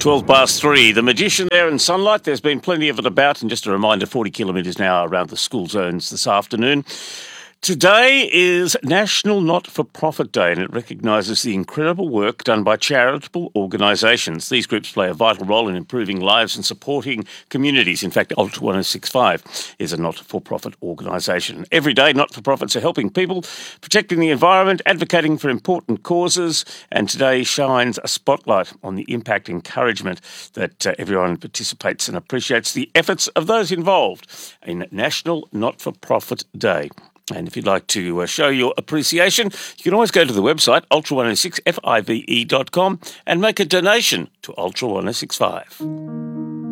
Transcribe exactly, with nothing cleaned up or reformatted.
twelve past three. The Magician there in sunlight. There's been plenty of it about. And just a reminder, forty kilometres an hour around the school zones this afternoon. Today is National Not-for-Profit Day, and it recognises the incredible work done by charitable organisations. These groups play a vital role in improving lives and supporting communities. In fact, Ultra one oh six point five is a not-for-profit organisation. Every day, not-for-profits are helping people, protecting the environment, advocating for important causes, and today shines a spotlight on the impact encouragement that uh, everyone participates and appreciates the efforts of those involved in National Not-for-Profit Day. And if you'd like to uh, show your appreciation, you can always go to the website, ultra one oh six five dot com, and make a donation to Ultra one oh six point five.